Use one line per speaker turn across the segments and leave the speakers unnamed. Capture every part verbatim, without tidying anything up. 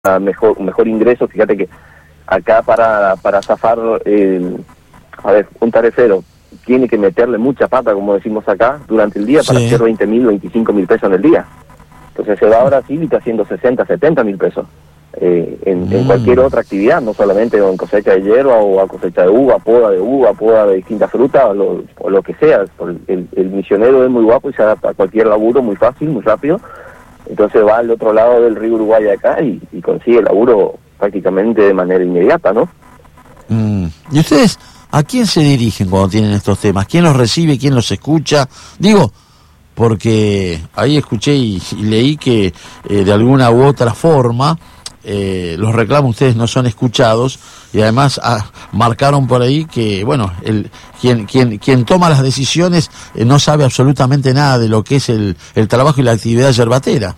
mejor mejor ingreso. Fíjate que acá para para zafar, eh, a ver, un tarefero tiene que meterle mucha pata, como decimos acá, durante el día, sí, para hacer veinte mil, veinticinco mil pesos en el día. Entonces se va a Brasil y está haciendo sesenta, setenta mil pesos eh, en, mm. en cualquier otra actividad, no solamente en cosecha de hierba o a cosecha de uva, poda de uva, poda de distintas frutas o lo, o lo que sea. El, el misionero es muy guapo y se adapta a cualquier laburo muy fácil, muy rápido. Entonces va al otro lado del río Uruguay acá y, y consigue laburo prácticamente de manera inmediata, ¿no?
Mm. ¿Y ustedes a quién se dirigen cuando tienen estos temas? ¿Quién los recibe? ¿Quién los escucha? Digo, porque ahí escuché y, y leí que eh, de alguna u otra forma eh, los reclamos ustedes no son escuchados, y además ah, marcaron por ahí que, bueno, el quien quien quien toma las decisiones eh, no sabe absolutamente nada de lo que es el, el trabajo y la actividad yerbatera.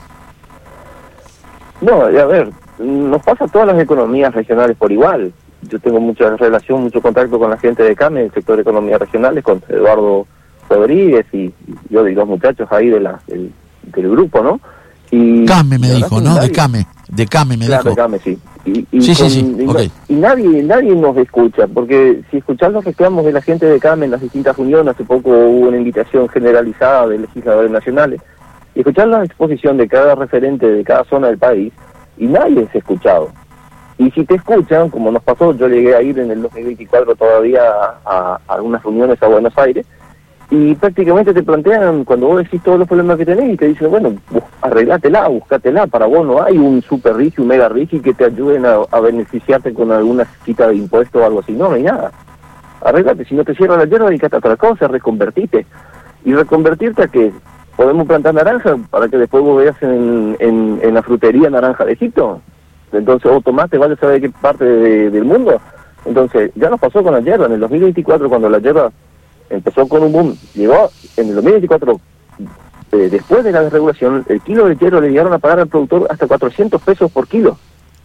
No, a ver, nos pasa a todas las economías regionales por igual. Yo tengo mucha relación, mucho contacto con la gente de CAME, del sector de economías regionales, con Eduardo Rodríguez y, y yo y los muchachos ahí de la, del, del grupo, ¿no? Y
CAME me dijo, ¿no? Nadie... De CAME, de CAME me
claro,
dijo.
Claro, de CAME, sí. Y, y,
sí,
con,
sí, sí.
y,
Okay.
y nadie nadie nos escucha, porque si escuchar los reclamos de la gente de CAME en las distintas uniones, hace poco hubo una invitación generalizada de legisladores nacionales, y escuchar la exposición de cada referente de cada zona del país, y nadie es escuchado. Y si te escuchan, como nos pasó, yo llegué a ir en el dos mil veinticuatro todavía a, a, a algunas reuniones a Buenos Aires, y prácticamente te plantean, cuando vos decís todos los problemas que tenés, y te dicen, bueno, arreglátela, buscátela, para vos no hay un super rigi, un mega rigi que te ayuden a, a beneficiarte con alguna quita de impuestos o algo así, no, no hay nada. Arreglate, si no te cierra la hierba, dedicate a otra cosa, reconvertite. Y reconvertirte a que podemos plantar naranja para que después vos veas en, en, en la frutería naranja de Egipto. Entonces, o tomate, vaya a saber de qué parte de, del mundo. Entonces, ya nos pasó con la hierba, en el dos mil veinticuatro, cuando la hierba empezó con un boom, llegó en el dos mil veinticuatro, eh, después de la desregulación, el kilo de hierba le llegaron a pagar al productor hasta cuatrocientos pesos por kilo.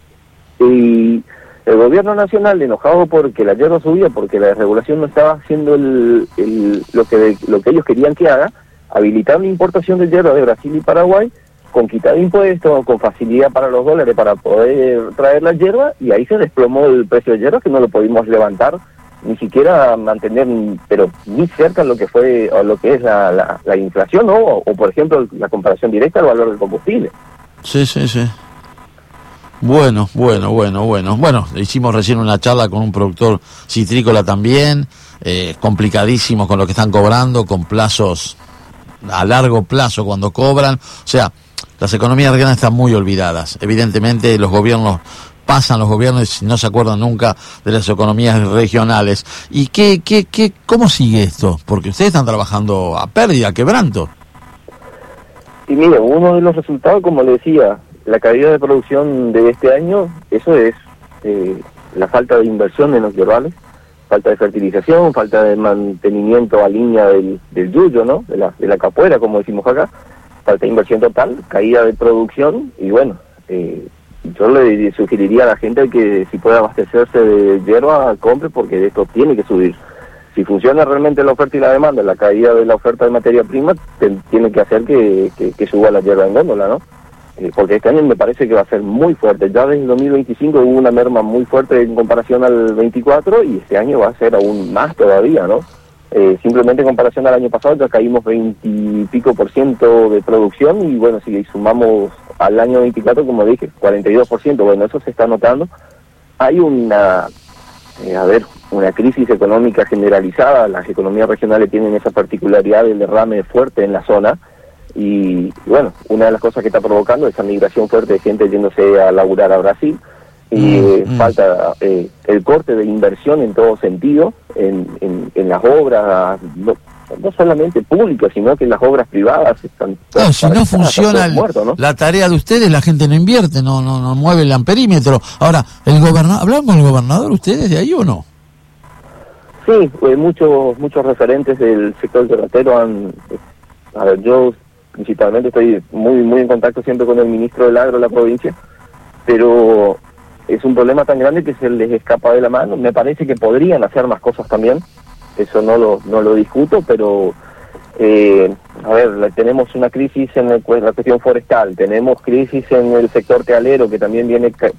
Y el gobierno nacional, enojado porque la hierba subía, porque la desregulación no estaba haciendo el, el, lo que lo que ellos querían que haga, habilitaron la importación de hierba de Brasil y Paraguay, con quitar impuestos, con facilidad para los dólares para poder traer la hierba, y ahí se desplomó el precio de hierba, que no lo pudimos levantar, ni siquiera mantener, pero ni cerca lo que fue, o lo que es la, la, la inflación, ¿no? O, o, por ejemplo, la comparación directa al valor del combustible.
Sí, sí, sí. Bueno, bueno, bueno, bueno. Bueno, hicimos recién una charla con un productor citrícola también, eh, complicadísimo con lo que están cobrando, con plazos a largo plazo cuando cobran. O sea, las economías regionales están muy olvidadas. Evidentemente los gobiernos pasan, los gobiernos no se acuerdan nunca de las economías regionales. ¿Y qué, qué, qué, cómo sigue esto? Porque ustedes están trabajando a pérdida, a quebranto.
Y mire, uno de los resultados, como le decía, la caída de producción de este año, eso es eh, la falta de inversión en los yerbales, falta de fertilización, falta de mantenimiento a línea del, del yuyo, ¿no? De la, de la capuera, como decimos acá, falta de inversión total, caída de producción, y bueno, eh, yo le sugeriría a la gente que si puede abastecerse de hierba, compre, porque de esto tiene que subir. Si funciona realmente la oferta y la demanda, la caída de la oferta de materia prima te, tiene que hacer que, que, que suba la hierba en góndola, ¿no? Eh, porque este año me parece que va a ser muy fuerte. Ya desde el dos mil veinticinco hubo una merma muy fuerte en comparación al veinticuatro, y este año va a ser aún más todavía, ¿no? Eh, simplemente en comparación al año pasado ya caímos veinte y pico por ciento de producción, y bueno, si sumamos al año veinticuatro, como dije, cuarenta y dos por ciento, bueno, eso se está notando. Hay una, eh, a ver, una crisis económica generalizada, las economías regionales tienen esa particularidad del derrame fuerte en la zona, y bueno, una de las cosas que está provocando es esa migración fuerte de gente yéndose a laburar a Brasil, y eh, mm, falta eh, el corte de inversión en todo sentido, en, en, en las obras, no, no solamente públicas, sino que en las obras privadas están...
Claro, si no funciona el, muerto, ¿no? La tarea de ustedes, la gente no invierte, no no no mueve el amperímetro. Ahora, el gobernador, ¿hablaron con el gobernador ustedes de ahí o no?
Sí, eh, muchos muchos referentes del sector yerbatero han... Eh, a ver, yo principalmente estoy muy muy en contacto siempre con el ministro del Agro de la provincia, pero es un problema tan grande que se les escapa de la mano. Me parece que podrían hacer más cosas también, eso no lo no lo discuto, pero eh, a a ver, la, tenemos una crisis en el, la cuestión forestal, tenemos crisis en el sector tealero que también viene ca